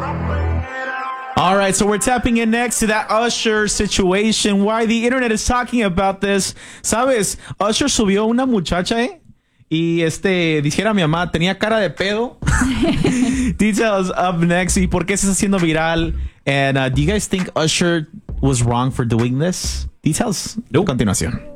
All right, so we're tapping in next to that Usher situation. Why the internet is talking about this. ¿Sabes? Usher subió una muchacha, y dijera mi mamá, tenía cara de pedo. Details up next. ¿Y por qué se está haciendo viral? And do you guys think Usher was wrong for doing this? Details a continuación.